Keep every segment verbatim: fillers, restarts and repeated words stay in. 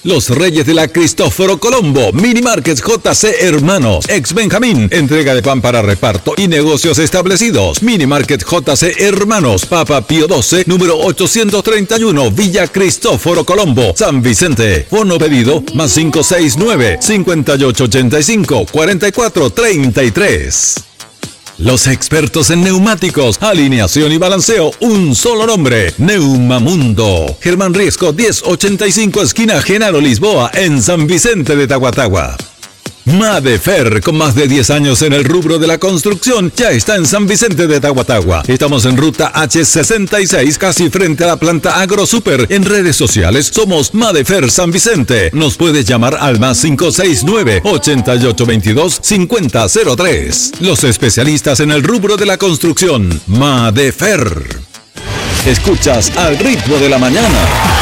Los Reyes de la Cristóforo Colombo, Mini Markets J C Hermanos, Ex Benjamín, entrega de pan para reparto y negocios establecidos. Mini Market J C Hermanos, Papa Pío doce, número ochocientos treinta y uno, Villa Cristóforo Colombo, San Vicente. Fono pedido más cinco seis nueve, cinco ocho ocho cinco, cuatro cuatro tres tres. Los expertos en neumáticos, alineación y balanceo, un solo nombre, Neumamundo. Germán Riesco, diez ochenta y cinco, esquina Genaro Lisboa, en San Vicente de Tahuatahua. Madefer, con más de diez años en el rubro de la construcción, ya está en San Vicente de Tahuatahua. Estamos en ruta hache sesenta y seis, casi frente a la planta AgroSuper. En redes sociales somos Madefer San Vicente. Nos puedes llamar al más cinco seis nueve, ocho ocho dos dos, cinco cero cero tres. Los especialistas en el rubro de la construcción, Madefer. Escuchas Al Ritmo de la Mañana.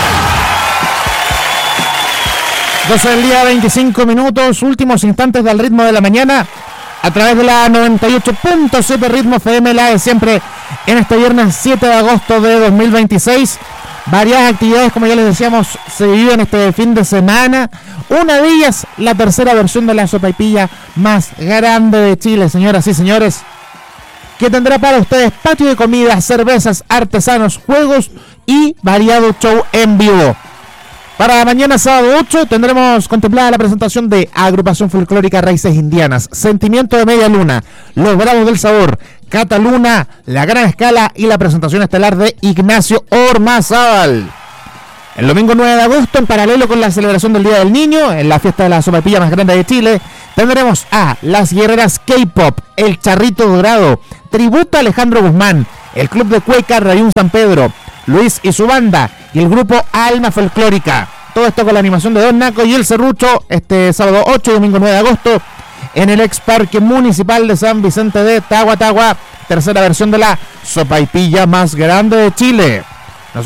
doce del día, veinticinco minutos, últimos instantes del Ritmo de la Mañana, a través de la noventa y ocho punto siete Ritmo F M, la de siempre, en este viernes siete de agosto de dos mil veintiséis. Varias actividades, como ya les decíamos, se viven este fin de semana. Una de ellas, la tercera versión de la sopaipilla más grande de Chile, señoras y señores, que tendrá para ustedes patio de comida, cervezas, artesanos, juegos y variado show en vivo. Para mañana sábado ocho tendremos contemplada la presentación de Agrupación Folclórica Raíces Indianas, Sentimiento de Media Luna, Los Bravos del Sabor, Cataluna, La Gran Escala y la presentación estelar de Ignacio Ormazábal. El domingo nueve de agosto, en paralelo con la celebración del Día del Niño, en la fiesta de la sopaipilla más grande de Chile, tendremos a Las Guerreras K-Pop, El Charrito Dorado, Tributo a Alejandro Guzmán, el Club de Cueca Rayún San Pedro, Luis y su banda y el grupo Alma Folclórica. Todo esto con la animación de Don Naco y el Serrucho este sábado ocho y domingo nueve de agosto en el ex Parque Municipal de San Vicente de Tahuatahua. Tercera versión de la sopaipilla más grande de Chile.